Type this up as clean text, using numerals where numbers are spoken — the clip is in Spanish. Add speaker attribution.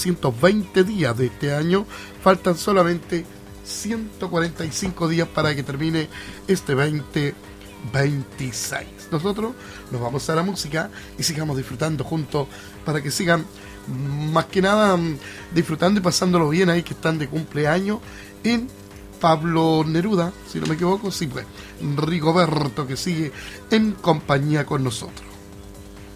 Speaker 1: 220 días de este año. Faltan solamente 145 días para que termine este 2026. Nosotros nos vamos a la música y sigamos disfrutando juntos para que sigan más que nada disfrutando y pasándolo bien ahí que están de cumpleaños en Pablo Neruda, si no me equivoco, sí, pues Rigoberto, que sigue en compañía con nosotros.